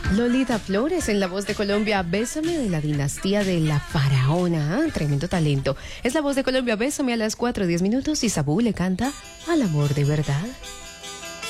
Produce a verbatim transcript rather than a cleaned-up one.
Lolita Flores en la voz de Colombia, Bésame, de la dinastía de la faraona. ¿eh? Tremendo talento. Es la voz de Colombia, Bésame, a las cuatro diez minutos y Sabú le canta Al amor de verdad.